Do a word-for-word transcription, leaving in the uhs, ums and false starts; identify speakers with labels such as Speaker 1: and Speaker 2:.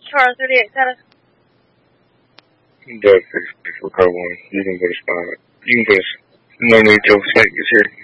Speaker 1: Charles thirty-eight status.
Speaker 2: Doug six six for code one. You can put a spot. You can put a, no need till Snake is here.